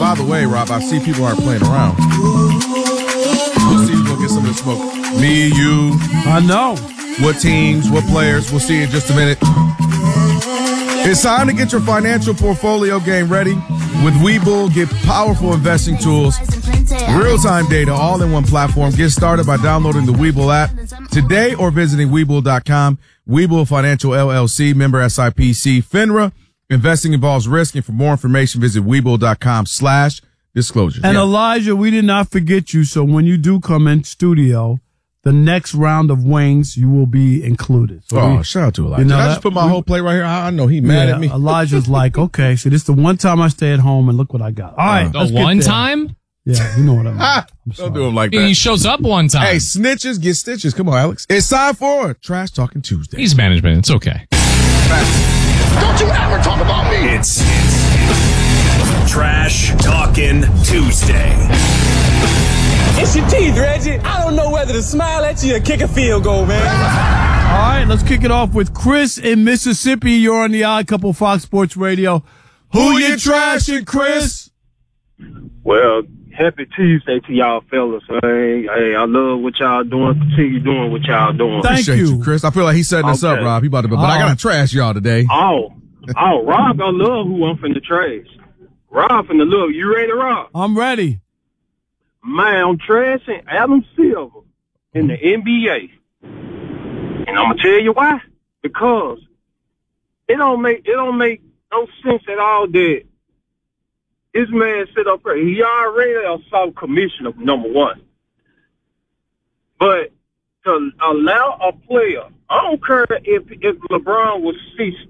by the way, Rob, I see people aren't playing around. We'll see who's going to get some of the smoke. Me, you. I know. What teams, what players. We'll see in just a minute. It's time to get your financial portfolio game ready. With Webull, get powerful investing tools, real-time data, all in one platform. Get started by downloading the Webull app today or visiting Webull.com. Webull Financial LLC, member SIPC, FINRA. Investing involves risk, and for more information, visit Webull.com/disclosure. And Elijah, we did not forget you, so when you do come in studio, the next round of wings, you will be included. So shout out to Elijah. You know Did I just put my whole plate right here? I know he mad at me. Elijah's like, okay, so this is the one time I stay at home, and look what I got. All right. The one time? Yeah, you know what I mean. Don't do him like that. He shows up one time. Hey, snitches get stitches. Come on, Alex. It's time for Trash Talking Tuesday. He's management. It's okay. Don't you ever talk about me. It's Trash Talking Tuesday. It's your teeth, Reggie. I don't know whether to smile at you or kick a field goal, man. All right, let's kick it off with Chris in Mississippi. You're on the Odd Couple Fox Sports Radio. Who you trashing, Chris? Well, happy Tuesday to y'all fellas. Hey, I love what y'all doing. Continue doing what y'all doing. Appreciate you, Chris. I feel like he's setting us up, Rob. He about to, but I gotta trash y'all today. Oh, Rob gonna love who I'm finna trash. Rob finna love. You ready, Rob? I'm ready. Man, I'm trashing Adam Silver in the NBA. And I'm gonna tell you why. Because it don't make no sense at all that this man sit up here. He already a South commissioner, number one. But to allow a player, I don't care if LeBron was 60,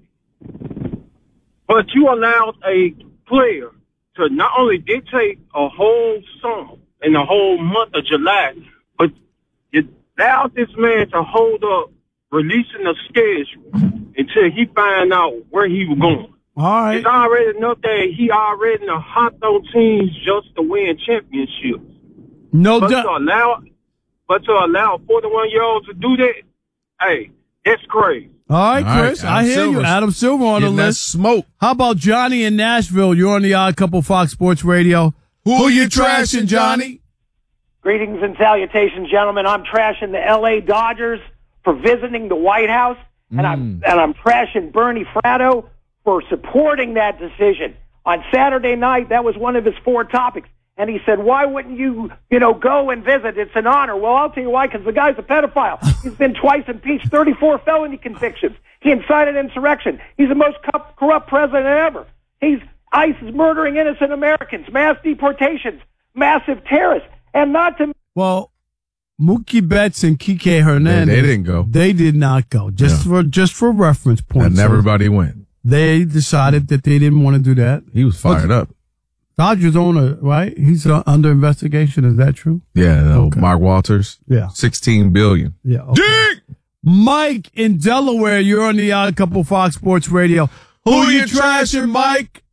but you allowed a player to not only dictate a whole song in the whole month of July, but you allowed this man to hold up releasing the schedule until he find out where he was going. All right. It's already enough that he already hopped on teams just to win championships. No doubt. But to allow a 41-year-old to do that, hey, that's crazy. All right, Chris, I hear you. Adam Silver on the list. Smoke. How about Johnny in Nashville? You're on the Odd Couple Fox Sports Radio. Who you trashing, Johnny? Greetings and salutations, gentlemen. I'm trashing the L.A. Dodgers for visiting the White House, and I'm trashing Bernie Fratto for supporting that decision. On Saturday night, that was one of his 4 topics. And he said, why wouldn't you go and visit? It's an honor. Well, I'll tell you why, because the guy's a pedophile. He's been twice impeached, 34 felony convictions. He incited insurrection. He's the most corrupt president ever. ICE is murdering innocent Americans, mass deportations, massive terrorists, and not to... Well, Mookie Betts and Kike Hernandez... They didn't go. They did not go. Just for reference points. And everybody went. They decided that they didn't want to do that. He was fired up. Dodgers owner, right? He's under investigation. Is that true? Yeah, okay. Mark Walters. Yeah. $16 billion. Yeah. Okay. Mike in Delaware, you're on the Odd Couple Fox Sports Radio. Who you trashing, Mike?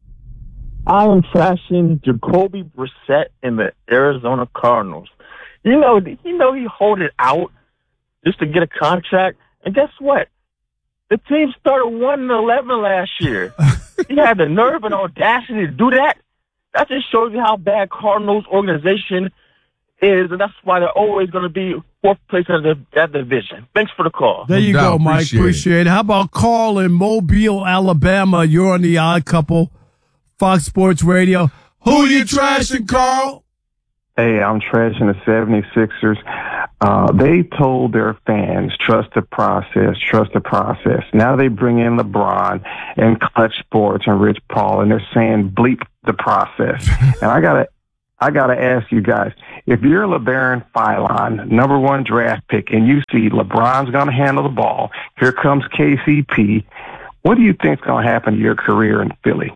I am trashing Jacoby Brissett in the Arizona Cardinals. He hold it out just to get a contract. And guess what? The team started 1-11 last year. He had the nerve and audacity to do that. That just shows you how bad Cardinals organization is, and that's why they're always going to be 4th place in that division. Thanks for the call. There you go, Mike. Appreciate it. How about Carl in Mobile, Alabama? You're on the Odd Couple Fox Sports Radio. Who you trashing, Carl? Hey, I'm trashing the 76ers. They told their fans, trust the process, trust the process. Now they bring in LeBron and Clutch Sports and Rich Paul, and they're saying bleep the process. And I gotta ask you guys, if you're LeBaron Philon, number 1 draft pick, and you see LeBron's gonna handle the ball, here comes KCP, what do you think's gonna happen to your career in Philly?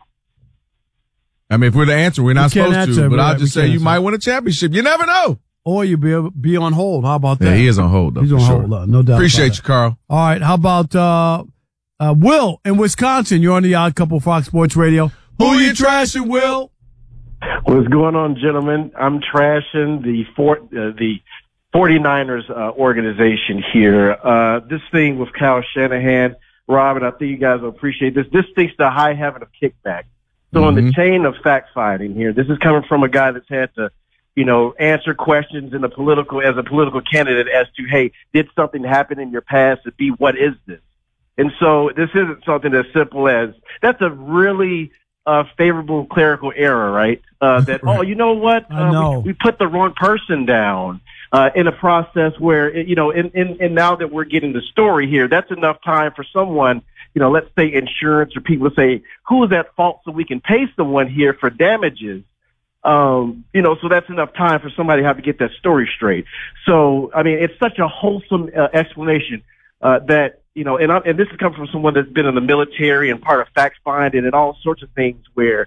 I mean, if we're the answer, we're not supposed to, but I'll just say you might win a championship. You never know. Or you'll be on hold. How about that? Yeah, he is on hold, though. He's on hold, no doubt. Appreciate you, Carl. All right, how about Will in Wisconsin? You're on the Odd Couple Fox Sports Radio. Who you trashing, Will? What's going on, gentlemen? I'm trashing the 49ers organization here. This thing with Kyle Shanahan, Robin, I think you guys will appreciate this. This thinks the high heaven of kickback. So in the chain of fact finding here, this is coming from a guy that's had to, answer questions as a political candidate as to, hey, did something happen in your past? And B, what is this? And so this isn't something as simple as, that's a really favorable clerical error, right? That, oh, you know what? We put the wrong person down in a process where, and now that we're getting the story here, that's enough time for someone, let's say insurance or people to say, who is at fault so we can pay someone here for damages. So that's enough time for somebody to have to get that story straight. So, I mean, it's such a wholesome explanation that, and this is coming from someone that's been in the military and part of fact finding and all sorts of things where,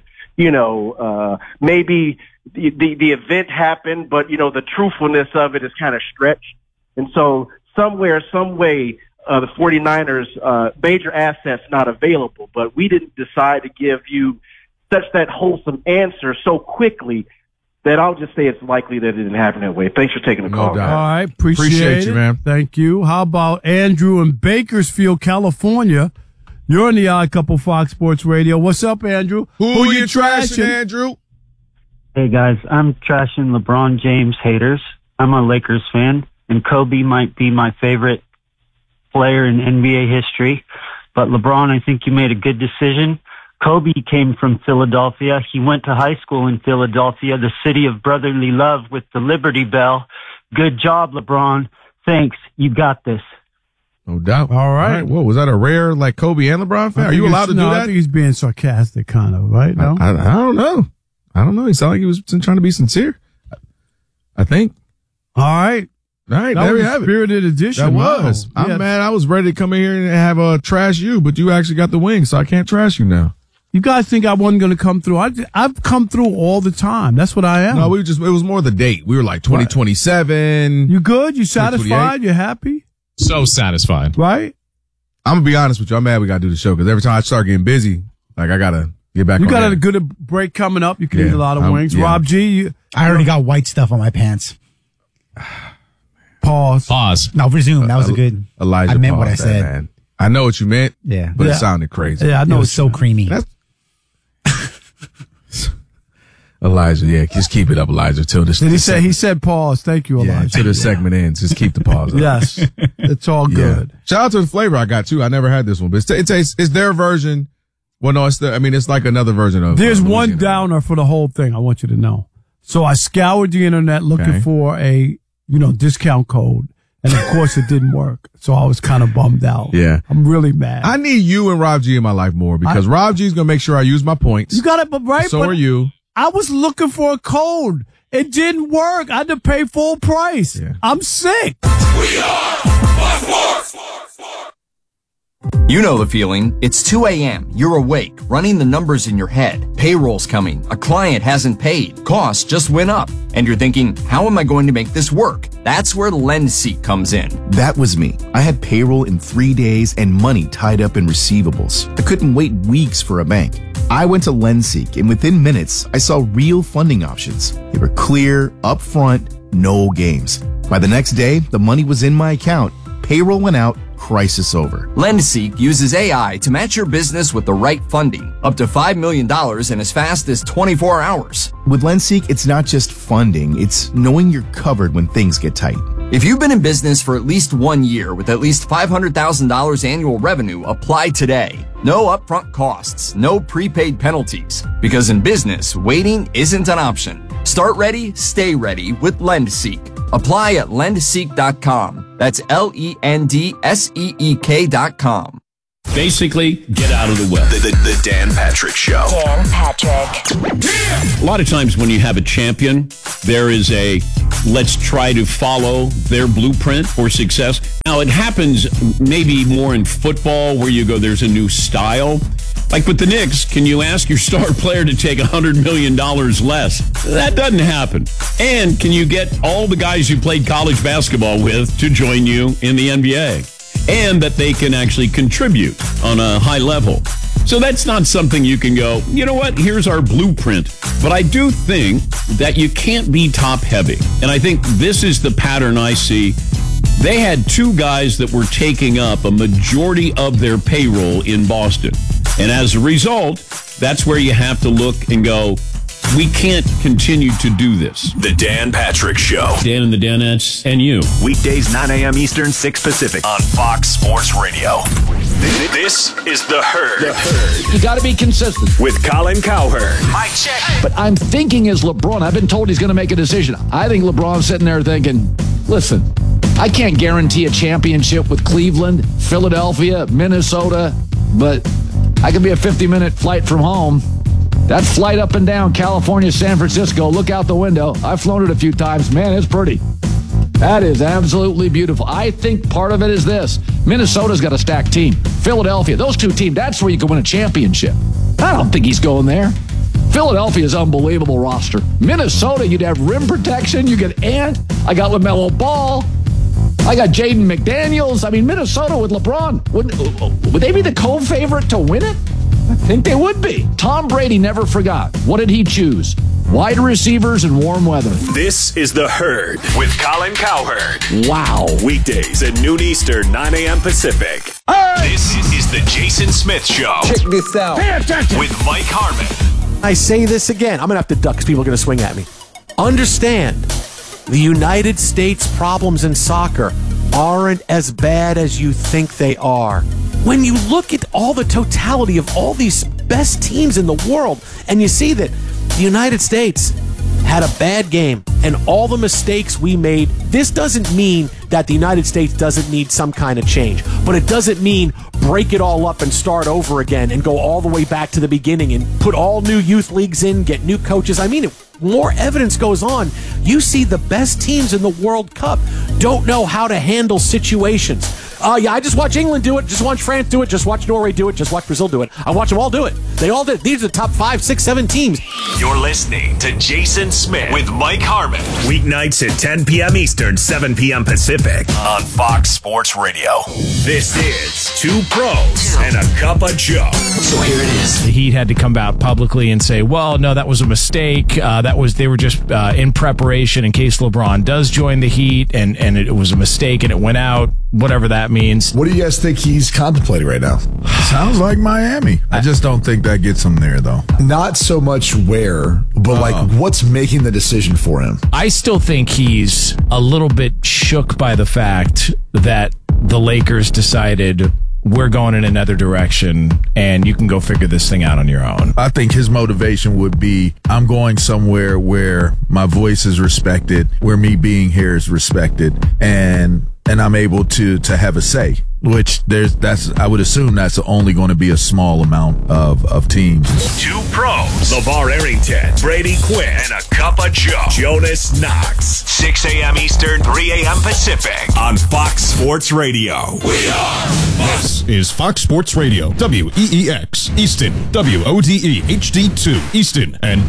maybe the event happened, but, the truthfulness of it is kind of stretched. And so somewhere, some way, the 49ers, major assets not available, but we didn't decide to give you such that wholesome answer so quickly that I'll just say it's likely that it didn't happen that way. Thanks for taking the call. doubt. All right. Appreciate you, it. man. Thank you. How about Andrew in Bakersfield, California? You're on the Odd Couple Fox Sports Radio. What's up, Andrew? Who you trashing, Andrew? Hey, guys. I'm trashing LeBron James haters. I'm a Lakers fan, and Kobe might be my favorite player in NBA history. But LeBron, I think you made a good decision. Kobe came from Philadelphia. He went to high school in Philadelphia, the city of brotherly love with the Liberty Bell. Good job, LeBron. Thanks. You got this. No doubt. All right. What, was that a rare, Kobe and LeBron fan? Are you allowed to do that? I think he's being sarcastic, kind of, right? No? I don't know. He sounded like he was trying to be sincere. I think. All right. That there we was have it. Spirited edition. That was. Wow. I'm mad. I was ready to come in here and have a trash you, but you actually got the wing, so I can't trash you now. You guys think I wasn't going to come through? I've come through all the time. That's what I am. No, it was more the date. We were like 2027. You good? You satisfied? You happy? So satisfied. Right? I'm going to be honest with you. I'm mad we got to do the show because every time I start getting busy, I got to get back on. You got a good break coming up. You can eat a lot of wings. Rob G. I already got white stuff on my pants. Pause. No, resume. That was a good. Elijah, I meant what I said. Man. I know what you meant. Yeah. But it sounded crazy. Yeah, I know. It was so creamy. Elijah, just keep it up, Elijah. Till this. Did he said pause. Thank you, Elijah. Until this segment ends, just keep the pause up. Yes, it's all good. Shout out to the flavor I got too. I never had this one, but it's their version. Well, no, it's like another version of. There's one downer for the whole thing. I want you to know. So I scoured the internet looking for a discount code, and of course it didn't work. So I was kind of bummed out. Yeah, I'm really mad. I need you and Rob G in my life more because Rob G is gonna make sure I use my points. You got it, but right. So are you. I was looking for a code. It didn't work. I had to pay full price. Yeah. I'm sick. We are Fox Sports. You know the feeling. It's 2 a.m. You're awake, running the numbers in your head. Payroll's coming. A client hasn't paid. Costs just went up. And you're thinking, how am I going to make this work? That's where LendSeek comes in. That was me. I had payroll in 3 days and money tied up in receivables. I couldn't wait weeks for a bank. I went to LendSeek, and within minutes, I saw real funding options. They were clear, upfront, no games. By the next day, the money was in my account. Payroll went out. Crisis over. LendSeek uses AI to match your business with the right funding, up to $5 million in as fast as 24 hours. With LendSeek, it's not just funding, it's knowing you're covered when things get tight. If you've been in business for at least 1 year with at least $500,000 annual revenue, apply today. No upfront costs, no prepaid penalties. Because in business, waiting isn't an option. Start ready, stay ready with LendSeek. Apply at lendseek.com. That's LENDSEEK.com. Basically, get out of the way. The Dan Patrick Show. Dan Patrick. A lot of times when you have a champion, there is a let's try to follow their blueprint for success. Now, it happens maybe more in football where you go, there's a new style. Like with the Knicks, can you ask your star player to take $100 million less? That doesn't happen. And can you get all the guys you played college basketball with to join you in the NBA? And that they can actually contribute on a high level. So that's not something you can go, you know what, here's our blueprint. But I do think that you can't be top heavy. And I think this is the pattern I see. They had two guys that were taking up a majority of their payroll in Boston. And as a result, that's where you have to look and go, we can't continue to do this. The Dan Patrick Show. Dan and the Danettes and you. Weekdays 9 a.m. Eastern, 6 Pacific on Fox Sports Radio. This is The Herd. The Herd. You got to be consistent. With Colin Cowherd. Mic check. But I'm thinking as LeBron, I've been told he's going to make a decision. I think LeBron's sitting there thinking, listen, I can't guarantee a championship with Cleveland, Philadelphia, Minnesota, but I could be a 50-minute flight from home. That flight up and down California, San Francisco, look out the window. I've flown it a few times. Man, it's pretty. That is absolutely beautiful. I think part of it is this. Minnesota's got a stacked team. Philadelphia, those two teams, that's where you can win a championship. I don't think he's going there. Philadelphia's unbelievable roster. Minnesota, you'd have rim protection. You get Ant. I got LaMelo Ball. I got Jaden McDaniels. I mean, Minnesota with LeBron, would they be the co-favorite to win it? I think they would be. Tom Brady never forgot. What did he choose? Wide receivers and warm weather. This is The Herd with Colin Cowherd. Wow. Weekdays at noon Eastern, 9 a.m. Pacific. Hey! This is The Jason Smith Show. Check this out. Pay attention. With Mike Harmon. I say this again. I'm going to have to duck because people are going to swing at me. Understand, the United States problems in soccer aren't as bad as you think they are. When you look at all the totality of all these best teams in the world, and you see that the United States had a bad game and all the mistakes we made, this doesn't mean that the United States doesn't need some kind of change, but it doesn't mean break it all up and start over again and go all the way back to the beginning and put all new youth leagues in, get new coaches. I mean, more evidence goes on. You see the best teams in the World Cup don't know how to handle situations. Yeah, I just watch England do it, just watch France do it, just watch Norway do it, just watch Brazil do it. I watch them all do it. They all did. These are the top 5, 6, 7 teams. You're listening to Jason Smith with Mike Harmon. Weeknights at 10 p.m. Eastern, 7 p.m. Pacific on Fox Sports Radio. This is Two Pros and a Cup of Joe. So here it is. The Heat had to come out publicly and say, well, no, that was a mistake. They were just in preparation in case LeBron does join the Heat, and it was a mistake and it went out, whatever that means. What do you guys think he's contemplating right now? Sounds like Miami. I just don't think that gets him there, though. Not so much where, but like what's making the decision for him? I still think he's a little bit shook by the fact that the Lakers decided we're going in another direction and you can go figure this thing out on your own. I think his motivation would be, I'm going somewhere where my voice is respected, where me being here is respected, and I'm able to have a say, which I would assume that's only going to be a small amount of teams. Two Pros, LeVar Arrington, Brady Quinn, and a Cup of Joe, Jonas Knox. 6 a.m. Eastern, 3 a.m. Pacific on Fox Sports Radio. We are This is Fox Sports Radio, WEEX, Easton, WODE, HD2, Easton, and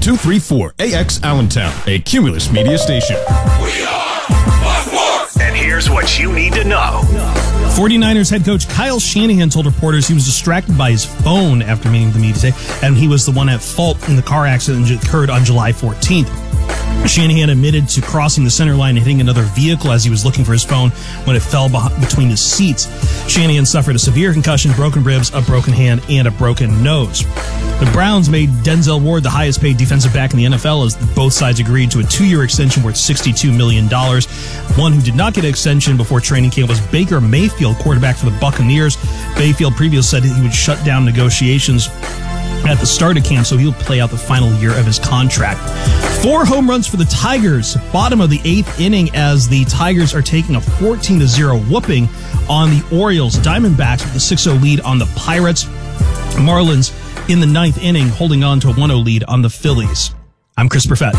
W234AX Allentown, a Cumulus media station. We are Fox Sports. And here's what you need to know. 49ers head coach Kyle Shanahan told reporters he was distracted by his phone after meeting the media today, and he was the one at fault in the car accident that occurred on July 14th. Shanahan admitted to crossing the center line and hitting another vehicle as he was looking for his phone when it fell between his seats. Shanahan suffered a severe concussion, broken ribs, a broken hand, and a broken nose. The Browns made Denzel Ward the highest paid defensive back in the NFL as both sides agreed to a 2-year extension worth $62 million. One who did not get an extension before training camp was Baker Mayfield, quarterback for the Buccaneers. Mayfield previously said he would shut down negotiations at the start of camp, so he'll play out the final year of his contract. 4 home runs for the Tigers, bottom of the 8th inning, as the Tigers are taking a 14-0 whooping on the Orioles. Diamondbacks with a 6-0 lead on the Pirates. Marlins in the 9th inning, holding on to a 1-0 lead on the Phillies. I'm Chris Perfett.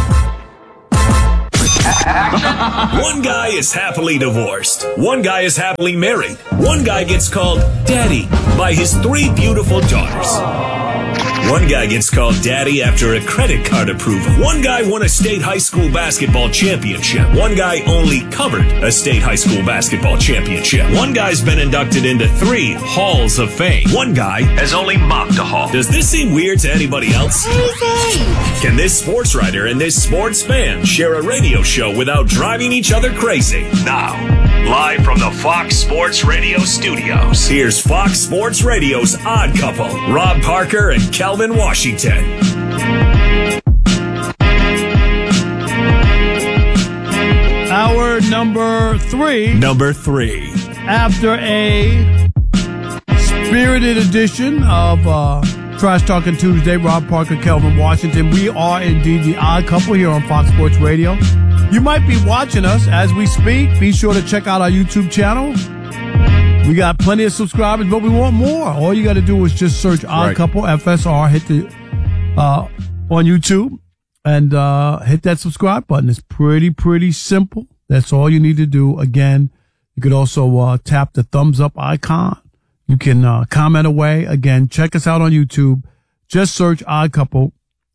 One guy is happily divorced. One guy is happily married. One guy gets called Daddy by his 3 beautiful daughters. One guy gets called Daddy after a credit card approval. One guy won a state high school basketball championship. One guy only covered a state high school basketball championship. One guy's been inducted into 3 halls of fame. One guy has only mopped a hall. Does this seem weird to anybody else? Can this sports writer and this sports fan share a radio show without driving each other crazy? Now, Live from the Fox Sports Radio studios, here's Fox Sports Radio's Odd Couple, Rob Parker and Kelvin Washington. Hour number three. After a spirited edition of Trash Talking Tuesday, Rob Parker, Kelvin Washington. We are indeed the Odd Couple here on Fox Sports Radio. You might be watching us as we speak. Be sure to check out our YouTube channel. We got plenty of subscribers, but we want more. All you got to do is just search Odd Couple FSR, hit the on YouTube, and hit that subscribe button. It's pretty simple. That's all you need to do. Again, you could also tap the thumbs up icon. You can comment away. Again, check us out on YouTube. Just search Odd Couple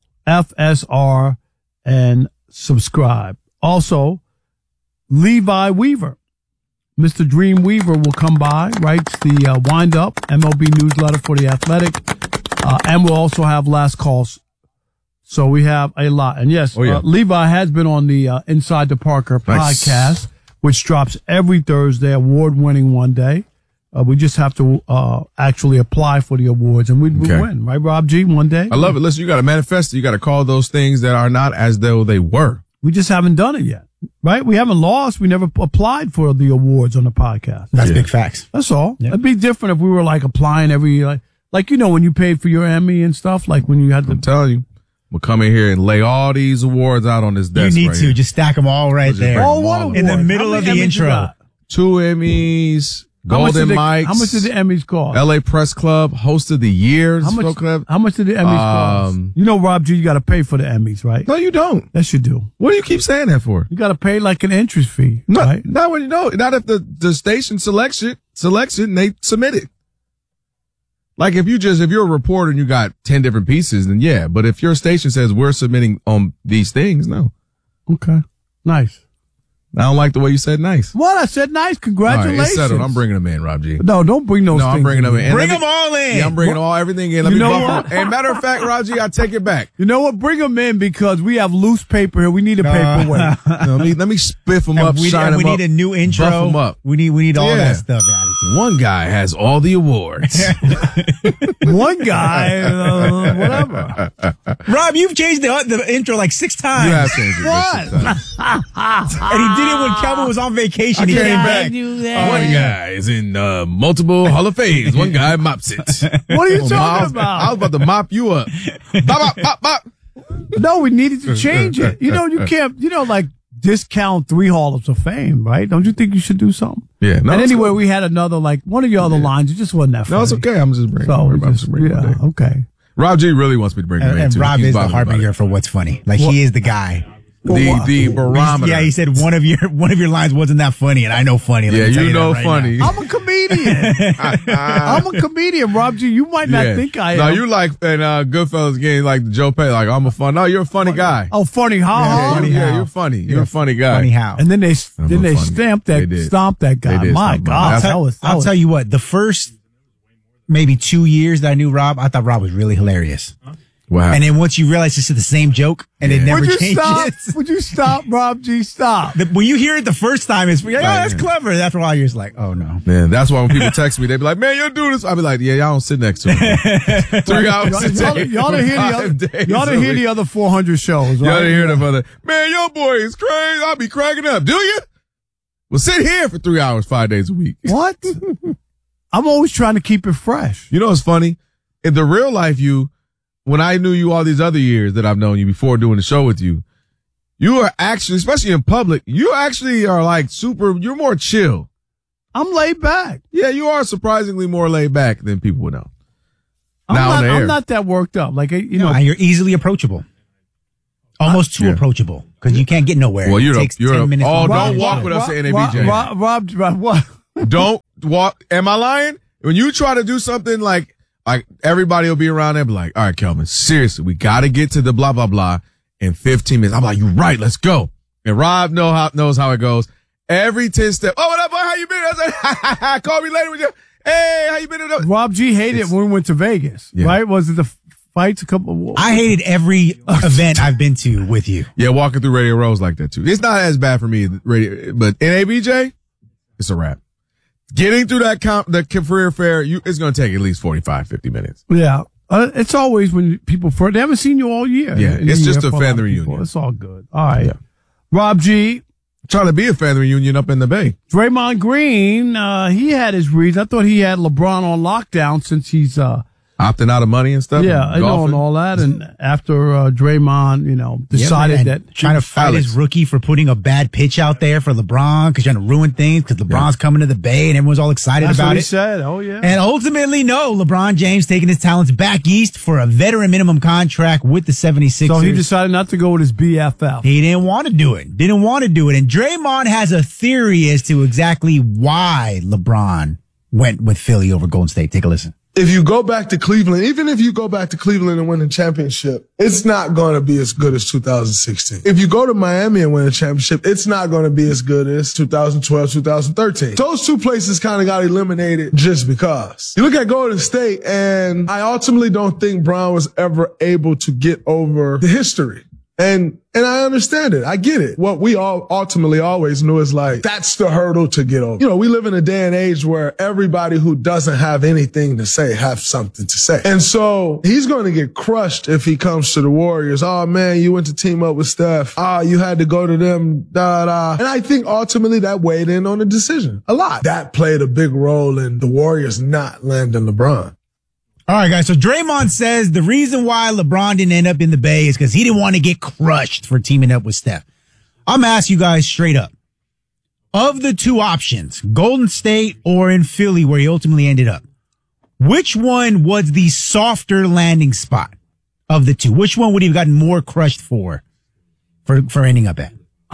FSR and subscribe. Also, Levi Weaver, Mr. Dream Weaver, will come by, writes the Wind Up MLB newsletter for The Athletic, and we'll also have last calls. So we have a lot. And yes, Levi has been on the Inside the Parker podcast, which drops every Thursday, award-winning one day. We just have to actually apply for the awards, and we win, right, Rob G, one day? I love it. Listen, you got to manifest it. You got to call those things that are not as though they were. We just haven't done it yet, right? We haven't lost. We never applied for the awards on the podcast. That's big facts. That's all. It'd be different if we were like applying every, like you know, when you paid for your Emmy and stuff, like when you had to. I'm telling you, we'll come in here and lay all these awards out on this desk. You need to just stack them all right there. What in the middle of the intro. 2 Emmys. Golden Mics. How much did the Emmys cost? LA Press Club, Host of the Year. How much did the Emmys cost? You know, Rob G, you got to pay for the Emmys, right? No, you don't. Yes, you do. What do you keep saying that for? You got to pay like an entrance fee, right? Not when you know. Not if the station selects it and they submit it. Like if you're a reporter and you got 10 different pieces, then yeah. But if your station says we're submitting on these things, no. Okay. Nice. I don't like the way you said nice. What? I said nice. Congratulations. All right, it's settled. I'm bringing them in, Rob G. No, don't bring those things. I'm bringing them in. Bring them all in. Yeah, I'm bringing everything in. Let me buff them. And matter of fact, Rob G, I take it back. You know what? Bring them in because we have loose paper here. We need a paperweight. Let me spiff them up, shine them up. We need a new intro. Buff them up. We need all that stuff added. One guy has all the awards. One guy, whatever. Rob, you've changed the intro like 6 times. You have changed it 6 times. And he did it when Kelvin was on vacation. He came back. One guy is in multiple Hall of Fames. One guy mops it. What are you talking about? I was about to mop you up. Bop, bop, bop. No, we needed to change it. You know, you can't, like discount 3 Halls of Fame, right? Don't you think you should do something? Yeah. No, and anyway, we had another, one of your other lines. It just wasn't that funny. No, it's okay. I'm just bringing it. Okay. Rob G really wants me to bring him in, and too. Rob is the harbinger for what's funny. He is the guy. The barometer. Yeah, he said one of your lines wasn't that funny, and I know funny. Yeah, you know funny. I'm a comedian. I'm a comedian, Rob G. You might not think I am. No, you like in Goodfellas game, like Joe Pesci, like I'm a fun. No, you're a funny guy. Oh, funny how? Yeah, you're funny. You're a funny guy. Funny how? And then they stomp that guy. My God, I'll tell you what. The first maybe 2 years that I knew Rob, I thought Rob was really hilarious. Wow. And then once you realize it's the same joke and it never changes. Would you stop, Rob G? Stop. When you hear it the first time, it's like, oh, that's clever. And after a while, you're just like, oh, no. Man, that's why when people text me, they be like, man, you'll do this. I'll be like, yeah, y'all don't sit next to him. 3 hours a day. Y'all to hear the other 400 shows, right? Y'all to hear the other, man, your boy is crazy. I'll be cracking up. Do you? Well, sit here for 3 hours, 5 days a week. What? I'm always trying to keep it fresh. You know what's funny? In the real life, when I knew you all these other years that I've known you before doing the show with you, you are actually, especially in public, you actually are you're more chill. I'm laid back. Yeah, you are surprisingly more laid back than people would know. I'm not that worked up. You're easily approachable. Almost too approachable because you can't get nowhere. Well, it takes 10 minutes. Don't walk with us at NABJ. Rob, what? Don't walk. Am I lying? When you try to do something like everybody will be around there, be like, all right, Kelvin, seriously, we got to get to the blah, blah, blah in 15 minutes. I'm like, you're right, let's go. And Rob knows how it goes. Every 10 steps. Oh, what up, boy? How you been? I said, call me later with you. Hey, how you been? Rob G hated it when we went to Vegas, right? Was it the fights a couple? I hated every event I've been to with you. Yeah, walking through Radio Row is like that too. It's not as bad for me, but NABJ, it's a wrap. Getting through the career fair, it's going to take at least 45, 50 minutes. Yeah. It's always when people they haven't seen you all year. Yeah, it's just a family reunion. It's all good. All right. Yeah. Rob G. Trying to be a family reunion up in the Bay. Draymond Green, he had his reason. I thought he had LeBron on lockdown since he's opting out of money and stuff. Yeah, I know, and all that. And after Draymond, decided that trying to fight his rookie for putting a bad pitch out there for LeBron because trying to ruin things because LeBron's coming to the Bay and everyone's all excited That's about what it. He said, oh yeah. And ultimately, no, LeBron James taking his talents back east for a veteran minimum contract with the 76ers. So he decided not to go with his BFF. He didn't want to do it. And Draymond has a theory as to exactly why LeBron went with Philly over Golden State. Take a listen. If you go back to Cleveland, even if you go back to Cleveland and win a championship, it's not going to be as good as 2016. If you go to Miami and win a championship, it's not going to be as good as 2012, 2013. Those two places kind of got eliminated just because. You look at Golden State, and I ultimately don't think Brown was ever able to get over the history. And I understand it. I get it. What we all ultimately always knew is like, that's the hurdle to get over. We live in a day and age where everybody who doesn't have anything to say have something to say. And so he's going to get crushed if he comes to the Warriors. Oh man, you went to team up with Steph. You had to go to them, And I think ultimately that weighed in on the decision a lot. That played a big role in the Warriors not landing LeBron. All right, guys. So Draymond says the reason why LeBron didn't end up in the Bay is because he didn't want to get crushed for teaming up with Steph. I'm going to ask you guys straight up. Of the two options, Golden State or in Philly where he ultimately ended up, which one was the softer landing spot of the two? Which one would he have gotten more crushed for ending up at?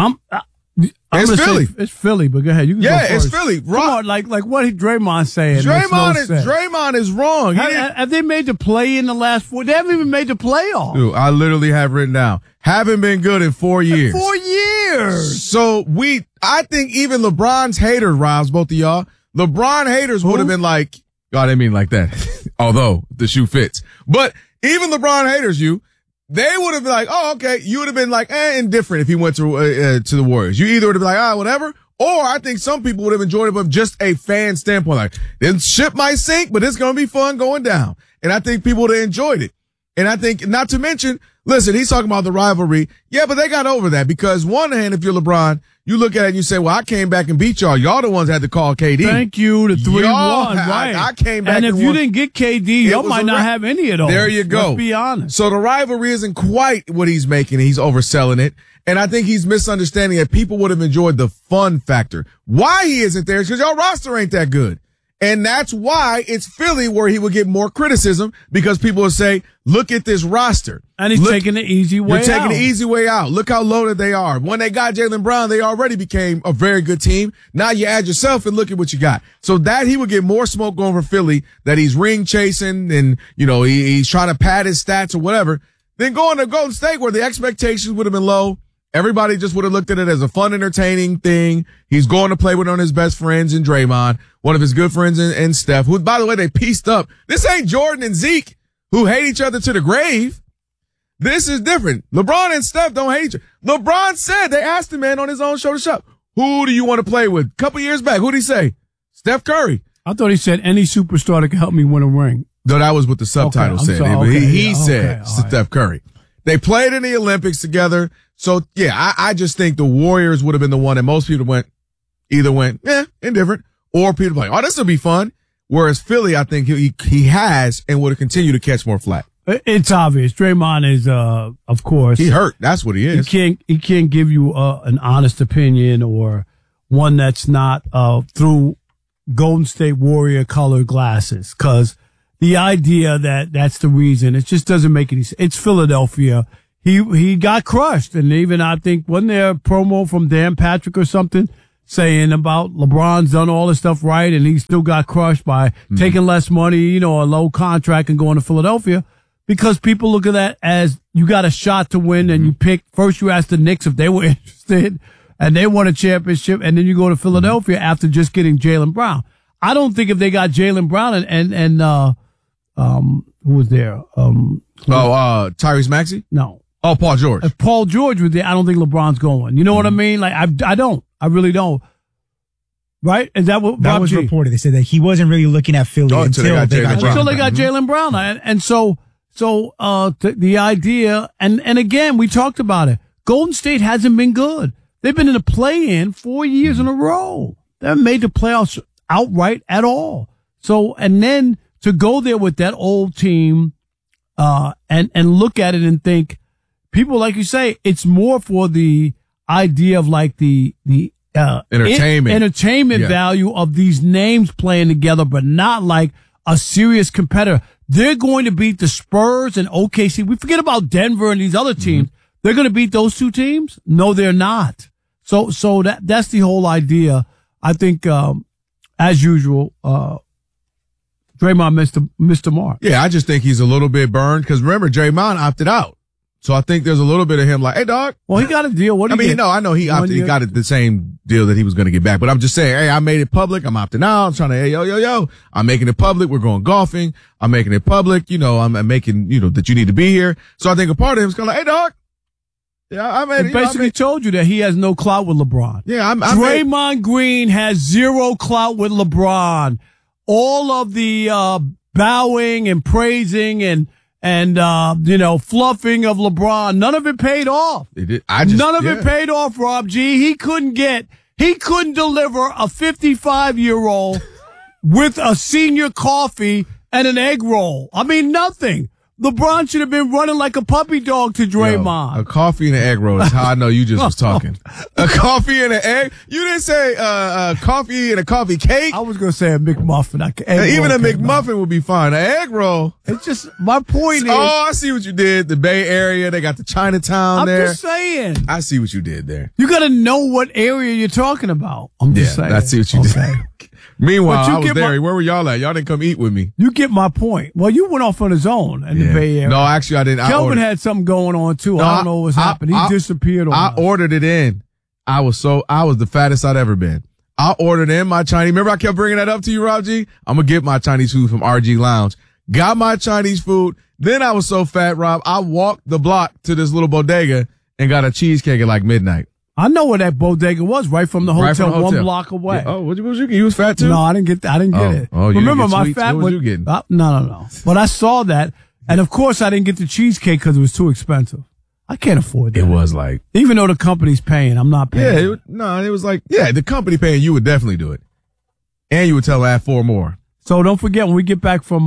It's Philly. It's Philly, but go ahead. You can go first. It's Philly. Come on, like what Draymond saying. Draymond is wrong. Have they made the play in the last 4? They haven't even made the playoffs. Dude, I literally have written down. Haven't been good in 4 years. 4 years. So I think even LeBron's haters, Robs, both of y'all, LeBron haters would have been like, oh, I didn't mean like that. Although the shoe fits. But even LeBron haters, they would have been like, oh, okay. You would have been like, indifferent if he went to the Warriors. You either would have been like, whatever. Or I think some people would have enjoyed it from just a fan standpoint. Like, the ship might sink, but it's going to be fun going down. And I think people would have enjoyed it. And I think, not to mention, listen, he's talking about the rivalry. Yeah, but they got over that because one hand, if you're LeBron, you look at it and you say, well, I came back and beat y'all. Y'all the ones had to call KD. Thank you, the 3-1, right. I came back and if you didn't get KD, y'all might not have any at all. There you go. Let's be honest. So the rivalry isn't quite what he's making. He's overselling it. And I think he's misunderstanding that people would have enjoyed the fun factor. Why he isn't there is because y'all roster ain't that good. And that's why it's Philly where he would get more criticism because people would say, look at this roster. And he's taking the easy way out. You're taking the easy way out. Look how loaded they are. When they got Jaylen Brown, they already became a very good team. Now you add yourself and look at what you got. So that he would get more smoke over Philly, that he's ring chasing and, he's trying to pad his stats or whatever. Then going to Golden State where the expectations would have been low. Everybody just would have looked at it as a fun, entertaining thing. He's going to play with one of his best friends in Draymond, one of his good friends in Steph, who, by the way, they pieced up. This ain't Jordan and Zeke who hate each other to the grave. This is different. LeBron and Steph don't hate each other. LeBron said, they asked him, man, on his own show to shop, who do you want to play with? A couple years back, who'd he say? Steph Curry. I thought he said any superstar that can help me win a ring. No, that was what the subtitle said. But he said Steph Curry. They played in the Olympics together. So, yeah, I just think the Warriors would have been the one that most people went, indifferent, or people like, oh, this will be fun. Whereas Philly, I think he has and would have continued to catch more flack. It's obvious. Draymond is, of course. He hurt. That's what he is. He can't give you an honest opinion or one that's not through Golden State Warrior colored glasses. Cause the idea that that's the reason, it just doesn't make any sense. It's Philadelphia. He got crushed. And even I think, wasn't there a promo from Dan Patrick or something saying about LeBron's done all this stuff right and he still got crushed by taking less money, a low contract and going to Philadelphia? Because people look at that as you got a shot to win and you pick, first you ask the Knicks if they were interested and they won a championship and then you go to Philadelphia after just getting Jaylen Brown. I don't think if they got Jaylen Brown and who was there? Tyrese Maxey? No. Oh, Paul George. If Paul George was there, I don't think LeBron's going. You know what I mean? Like, I don't. I really don't. right? Is that what That Rob was G? reported. They said that he wasn't really looking at Philly until they got Jaylen Brown. And so the idea, and again, we talked about it. Golden State hasn't been good. They've been in the play-in 4 years in a row. They haven't made the playoffs outright at all. So, and then to go there with that old team, and look at it and think, people, like you say, it's more for the idea of like the entertainment value of these names playing together, but not like a serious competitor. They're going to beat the Spurs and OKC. We forget about Denver and these other teams. They're going to beat those two teams? No, they're not. So that's the whole idea. I think, as usual, Draymond missed the mark. Yeah, I just think he's a little bit burned because remember, Draymond opted out. So I think there's a little bit of him like, hey, dog. Well, he got a deal. What do you get? I know he opted. He got the same deal that he was going to get back. But I'm just saying, hey, I made it public. I'm opting out. I'm trying to, hey, yo. I'm making it public. We're going golfing. I'm making it public. I'm making, that you need to be here. So I think a part of him is going to like, hey, dog. Yeah, I made it. Basically told you that he has no clout with LeBron. Yeah, Draymond Green has zero clout with LeBron. All of the bowing and praising and fluffing of LeBron, none of it paid off. None of it paid off, Rob G. He couldn't deliver a 55-year-old with a senior coffee and an egg roll. I mean, nothing. LeBron should have been running like a puppy dog to Draymond. A coffee and an egg roll is how I know you just was talking. A coffee and an egg? You didn't say coffee and a coffee cake? I was going to say a McMuffin. Even a McMuffin would be fine. An egg roll. It's just, my point is. Oh, I see what you did. The Bay Area, they got the Chinatown there. I'm just saying. I see what you did there. You got to know what area you're talking about. I'm just saying. I see what you did. Meanwhile, I was there. Where were y'all at? Y'all didn't come eat with me. You get my point. Well, you went off on his own in the Bay Area. No, actually, I didn't. Kelvin had something going on, too. I don't know what's happened. He disappeared on us. I ordered it in. I was the fattest I'd ever been. I ordered in my Chinese. Remember I kept bringing that up to you, Rob G? I'm going to get my Chinese food from RG Lounge. Got my Chinese food. Then I was so fat, Rob, I walked the block to this little bodega and got a cheesecake at like midnight. I know where that bodega was, right from the hotel, 1 block away. Yeah. Oh, what you get? You was fat too? No, I didn't get that. I didn't get it. Oh, you remember my sweets? fat? What was you getting? No. But I saw that, and of course I didn't get the cheesecake because it was too expensive. I can't afford that. It was like, even though the company's paying, I'm not paying. Yeah, it was like, the company paying, you would definitely do it, and you would tell them add 4 more. So don't forget when we get back from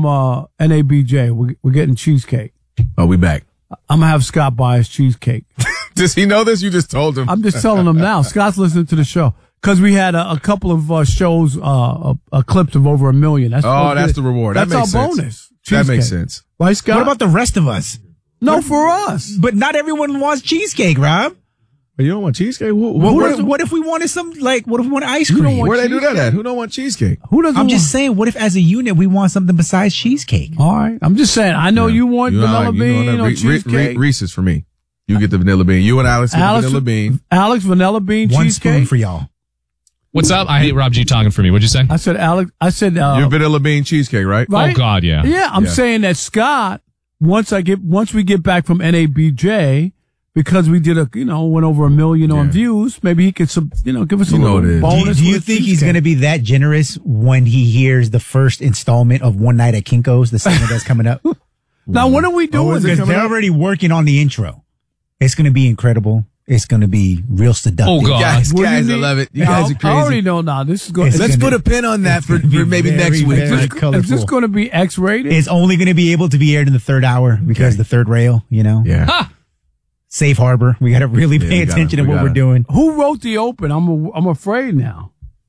NABJ, we're getting cheesecake. Oh, we back. I'm gonna have Scott buy his cheesecake. Does he know this? You just told him. I'm just telling him now. Scott's listening to the show because we had a couple of shows, clips of over 1 million. That's the reward. That's that makes our sense. bonus. That makes sense. Right, Scott? What about the rest of us? No, for us. But not everyone wants cheesecake, Rob. You don't want cheesecake? What if we wanted what if we wanted ice cream? Where they do that at? Who don't want cheesecake? I'm just saying, what if as a unit we want something besides cheesecake? All right. I'm just saying, I know you want vanilla bean or cheesecake. Reese's for me. You get the vanilla bean. You and Alex get the vanilla bean. Alex, vanilla bean One cheesecake. spoon for y'all. What's up? I hate Rob G talking for me. What'd you say? I said, Alex, your vanilla bean cheesecake, right? Oh God, yeah. Yeah, I'm saying that Scott, once we get back from NABJ, because we did went over 1 million on views, maybe he could give us a little bonus. Do you think he's going to be that generous when he hears the first installment of One Night at Kinko's, the segment that's coming up? Now, when are we doing this? Because they're already working on the intro. It's going to be incredible. It's going to be real seductive. Oh, God. Guys, I love it. You guys are crazy. I already know now. This is going. Let's put a pin on that for maybe next week. Is this going to be X-rated? It's only going to be able to be aired in the third hour because the third rail, Yeah. Ha! Safe harbor. We got to really pay attention to what we're doing. Who wrote the open? I'm afraid now.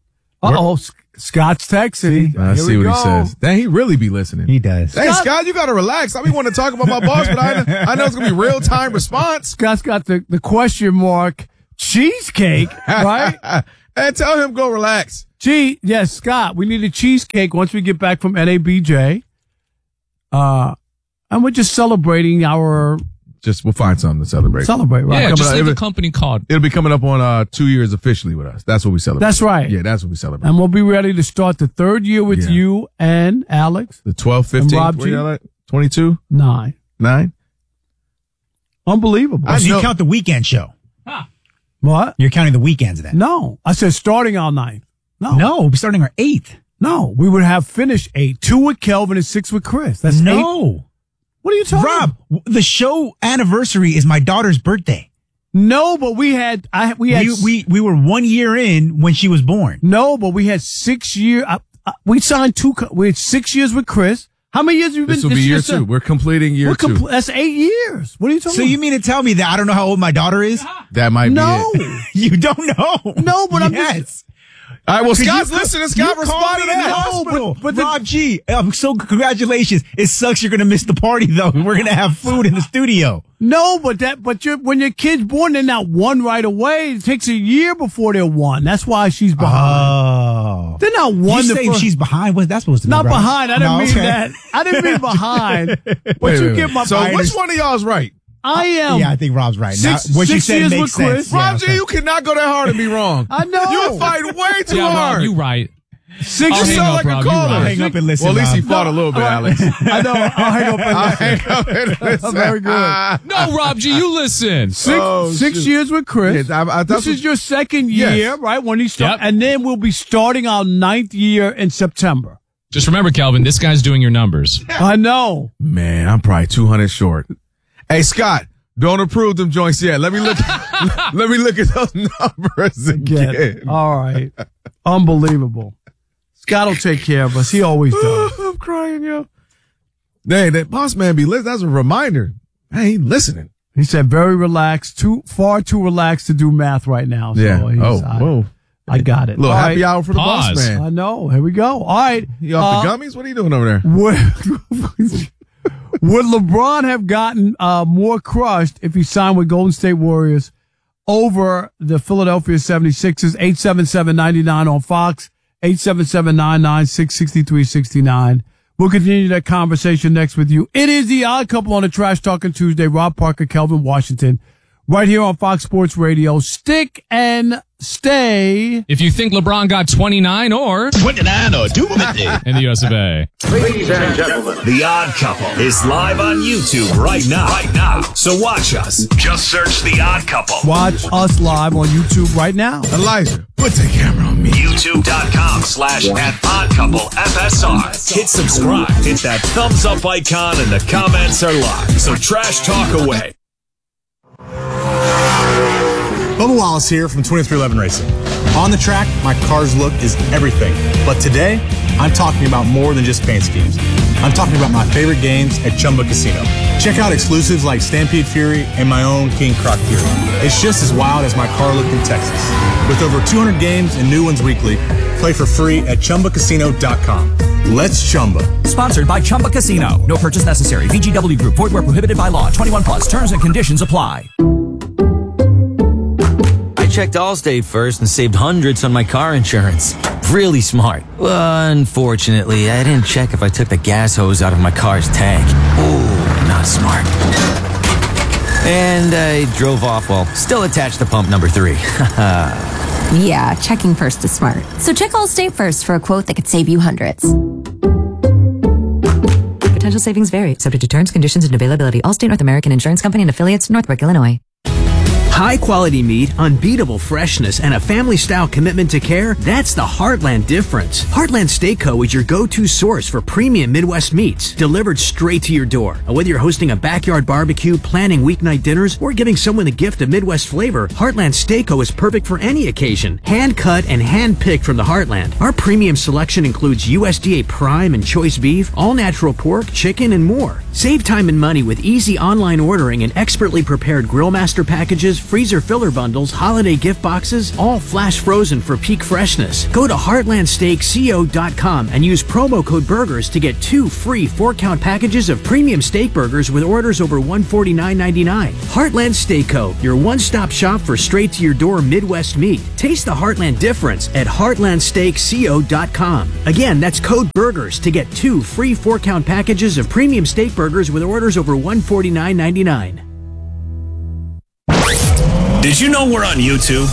Scott's texting. I see what he says. Then he really be listening. He does. Hey, Scott, you got to relax. I want to talk about my boss, but I know it's going to be real-time response. Scott's got the question mark cheesecake, right? And tell him go relax. Yes, Scott, we need a cheesecake once we get back from NABJ. And we're just celebrating our... We'll find something to celebrate. Right? Yeah, just leave a company card. It'll be coming up on 2 years officially with us. That's what we celebrate. That's right. Yeah, that's what we celebrate. And we'll be ready to start the 3rd year with you and Alex. The 12th, 15th, Rob G. 22? 9. Unbelievable. So you count the weekend show. What? You're counting the weekends then? No. I said starting on 9th. No, we'll be starting our 8th. No, we would have finished 8. 2 with Kelvin and 6 with Chris. That's 8. What are you talking about? Rob, the show anniversary is my daughter's birthday. No, but we were 1 year in when she was born. No, but we had 6 years. We signed 2. We had 6 years with Chris. How many years have you been? This will be year 2. We're completing year 2. That's 8 years. What are you talking about? So you mean to tell me that I don't know how old my daughter is? That might be it. You don't know. No, but I'm just... All right, well, Scott's listening. Scott responded to that. No, but Rob G, so congratulations. It sucks you're going to miss the party, though. We're going to have food in the studio. No, but when your kid's born, they're not 1 right away. It takes a year before they're 1. That's why she's behind. Oh. They're not 1. You saying she's behind? What's that supposed to be? Not right? behind. I didn't mean that. I didn't mean behind. But you get my So which one of y'all is right? I am. Yeah, I think Rob's right. 6 what you years said makes with Chris. sense. Rob G, you cannot go that hard and be wrong. I know. You're fighting way too Yeah, hard. Rob, you right. 6 You years. sound like a caller. Hang up and listen. Well, at least he Rob. fought a little bit, Alex. I know. I'll hang up and I'll listen. hang up and listen. Very good. No, Rob G, you listen. 6 years with Chris. Yeah, this is your second year, Yes. right? When he start, Yep. and then we'll be starting our 9th year in September. Just remember, Kelvin, this guy's doing your numbers. I know. Man, I'm probably 200 short. Hey, Scott, don't approve them joints yet. Let me look. Let me look at those numbers again. All right. Unbelievable. Scott will take care of us. He always does. I'm crying, yo. Hey, that boss man be listening. That's a reminder. Hey, he listening. He said very relaxed, far too relaxed to do math right now. So Yeah. whoa. I got it. Little All happy right. hour for the boss Pause. man. I know. Here we go. All right. You off the gummies? What are you doing over there? Would LeBron have gotten more crushed if he signed with Golden State Warriors over the Philadelphia 76ers? 877-99 on Fox, 877-996-6369. We'll continue that conversation next with you. It is the Odd Couple on the Trash Talking Tuesday. Rob Parker, Kelvin Washington, right here on Fox Sports Radio. Stick and stay. If you think LeBron got 29 or 29 or 20 in the US of A. Ladies and gentlemen, The Odd Couple is live on YouTube right now. So watch us. Just search The Odd Couple. Watch us live on YouTube right now. Elijah, put the camera on me. YouTube.com/@oddcouplefsr. Hit subscribe. Hit that thumbs up icon and the comments are live. So trash talk away. Bubba Wallace here from 2311 Racing. On the track, my car's look is everything. But today, I'm talking about more than just paint schemes. I'm talking about my favorite games at Chumba Casino. Check out exclusives like Stampede Fury and my own King Croc Fury. It's just as wild as my car look in Texas. With over 200 games and new ones weekly, play for free at ChumbaCasino.com. Let's Chumba. Sponsored by Chumba Casino. No purchase necessary. VGW Group. Void where prohibited by law. 21 plus. Terms and conditions apply. I checked Allstate first and saved hundreds on my car insurance. Really smart. Unfortunately, I didn't check if I took the gas hose out of my car's tank. Ooh, not smart. And I drove off while still attached to pump number 3. Yeah, checking first is smart. So check Allstate first for a quote that could save you hundreds. Potential savings vary, subject to terms, conditions, and availability. Allstate North American Insurance Company and affiliates, Northbrook, Illinois. High quality meat, unbeatable freshness, and a family style commitment to care, that's the Heartland difference. Heartland Steak Co. is your go-to source for premium Midwest meats, delivered straight to your door. And whether you're hosting a backyard barbecue, planning weeknight dinners, or giving someone a gift of Midwest flavor, Heartland Steak Co. is perfect for any occasion. Hand cut and hand picked from the Heartland. Our premium selection includes USDA prime and choice beef, all natural pork, chicken, and more. Save time and money with easy online ordering and expertly prepared grill master packages, freezer filler bundles, holiday gift boxes, all flash frozen for peak freshness. Go to heartlandsteakco.com and use promo code BURGERS to get 2 free 4-count packages of premium steak burgers with orders over $149.99. Heartland Steak Co., your one-stop shop for straight-to-your-door Midwest meat. Taste the Heartland difference at heartlandsteakco.com. Again, that's code BURGERS to get 2 free 4-count packages of premium steak burgers with orders over $149.99. Did you know we're on YouTube? Fox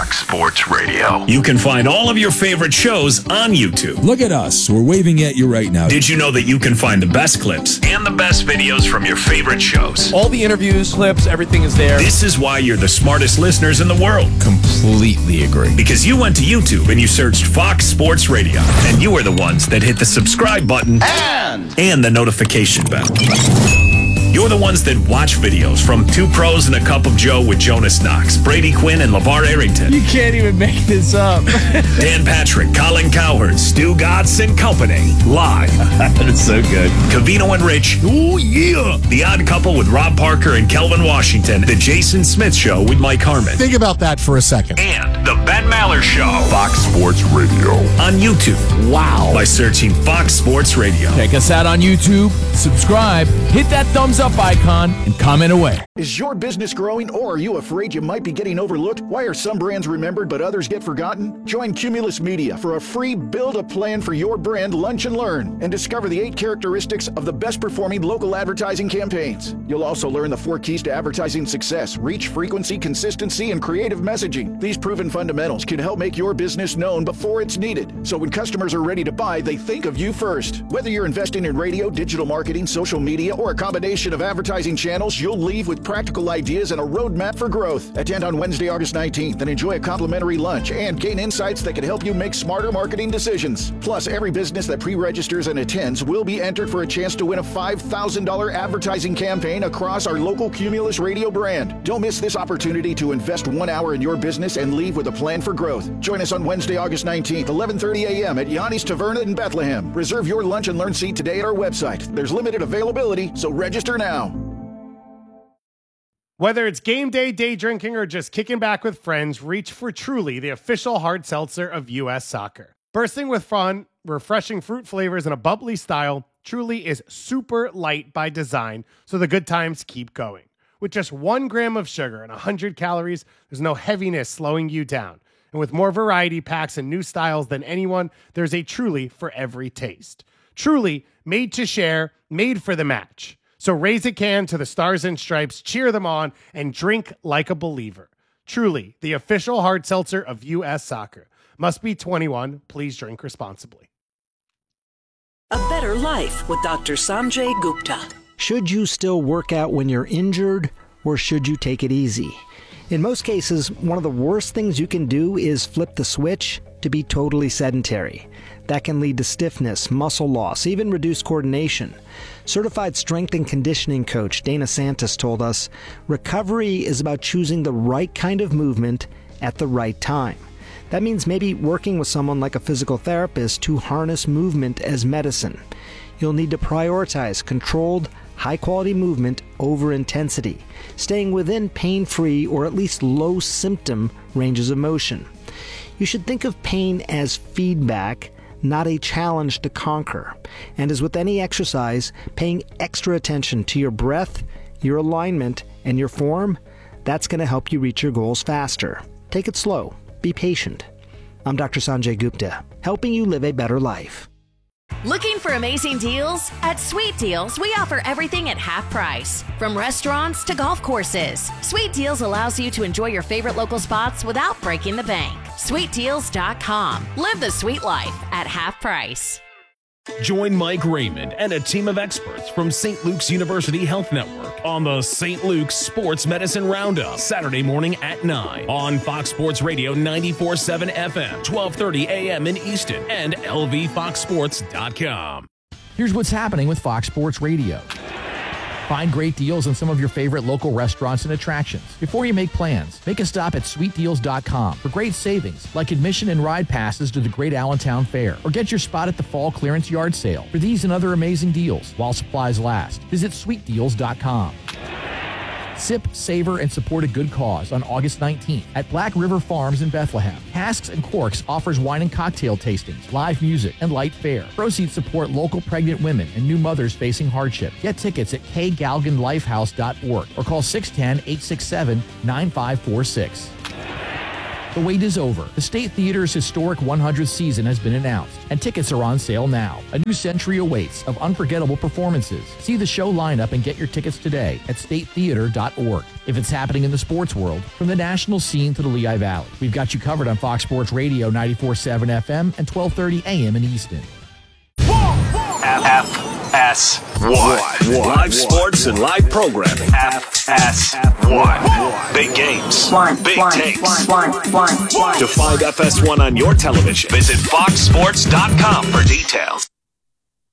Fox Sports Radio. You can find all of your favorite shows on YouTube. Look at us. We're waving at you right now. Did you know that you can find the best clips and the best videos from your favorite shows? All the interviews, clips, everything is there. This is why you're the smartest listeners in the world. Completely agree. Because you went to YouTube and you searched Fox Sports Radio, and you are the ones that hit the subscribe button and the notification bell. You're the ones that watch videos from Two Pros and a Cup of Joe with Jonas Knox, Brady Quinn, and LeVar Arrington. You can't even make this up. Dan Patrick, Colin Cowherd, Stu Gatz and Company. Live. That's so good. Covino and Rich. Oh, yeah. The Odd Couple with Rob Parker and Kelvin Washington. The Jason Smith Show with Mike Harmon. Think about that for a second. And The Ben Maller Show. Fox Sports Radio. On YouTube. Wow. By searching Fox Sports Radio. Check us out on YouTube. Subscribe. Hit that thumbs up icon and comment away. Is your business growing, or are you afraid you might be getting overlooked? Why are some brands remembered but others get forgotten? Join Cumulus Media for a free Build a Plan for Your Brand Lunch and Learn and discover the 8 characteristics of the best performing local advertising campaigns. You'll also learn the 4 keys to advertising success: reach, frequency, consistency, and creative messaging. These proven fundamentals can help make your business known before it's needed, so when customers are ready to buy, they think of you first. Whether you're investing in radio, digital marketing, social media, or a combination of advertising channels, you'll leave with practical ideas and a roadmap for growth. Attend on Wednesday, August 19th and enjoy a complimentary lunch and gain insights that can help you make smarter marketing decisions. Plus, every business that pre-registers and attends will be entered for a chance to win a $5,000 advertising campaign across our local Cumulus Radio brand. Don't miss this opportunity to invest 1 hour in your business and leave with a plan for growth. Join us on Wednesday, August 19th, 11:30 a.m. at Yanni's Taverna in Bethlehem. Reserve your lunch and learn seat today at our website. There's limited availability, so register now. Whether it's game day, day drinking, or just kicking back with friends, reach for Truly, the official hard seltzer of U.S. Soccer. Bursting with fun, refreshing fruit flavors, and a bubbly style, Truly is super light by design, so the good times keep going. With just 1 gram of sugar and 100 calories, there's no heaviness slowing you down. And with more variety packs and new styles than anyone, there's a Truly for every taste. Truly, made to share, made for the match. So raise a can to the Stars and Stripes, cheer them on, and drink like a believer. Truly, the official hard seltzer of U.S. Soccer. Must be 21. Please drink responsibly. A better life with Dr. Sanjay Gupta. Should you still work out when you're injured, or should you take it easy? In most cases, one of the worst things you can do is flip the switch to be totally sedentary. That can lead to stiffness, muscle loss, even reduced coordination. Certified strength and conditioning coach Dana Santos told us, recovery is about choosing the right kind of movement at the right time. That means maybe working with someone like a physical therapist to harness movement as medicine. You'll need to prioritize controlled, high-quality movement over intensity, staying within pain-free or at least low-symptom ranges of motion. You should think of pain as feedback, not a challenge to conquer. And as with any exercise, paying extra attention to your breath, your alignment, and your form, that's going to help you reach your goals faster. Take it slow. Be patient. I'm Dr. Sanjay Gupta, helping you live a better life. Looking for amazing deals? At Sweet Deals, we offer everything at half price. From restaurants to golf courses, Sweet Deals allows you to enjoy your favorite local spots without breaking the bank. SweetDeals.com. Live the sweet life at half price. Join Mike Raymond and a team of experts from St. Luke's University Health Network on the St. Luke's Sports Medicine Roundup, Saturday morning at 9 on Fox Sports Radio 94.7 FM, 12:30 a.m. in Easton, and lvfoxsports.com. Here's what's happening with Fox Sports Radio. Find great deals on some of your favorite local restaurants and attractions. Before you make plans, make a stop at sweetdeals.com for great savings, like admission and ride passes to the Great Allentown Fair, or get your spot at the Fall Clearance Yard Sale. For these and other amazing deals, while supplies last, visit sweetdeals.com. Sip, savor, and support a good cause on August 19th at Black River Farms in Bethlehem. Casks and Corks offers wine and cocktail tastings, live music, and light fare. Proceeds support local pregnant women and new mothers facing hardship. Get tickets at kgalganlifehouse.org or call 610-867-9546. The wait is over. The State Theater's historic 100th season has been announced, and tickets are on sale now. A new century awaits of unforgettable performances. See the show lineup and get your tickets today at statetheater.org. If it's happening in the sports world, from the national scene to the Lehigh Valley, we've got you covered on Fox Sports Radio 94.7 FM and 1230 AM in Easton. FS1. Live sports and live programming. FS1. Big games. Big takes. To find FS1 on your television, visit foxsports.com for details.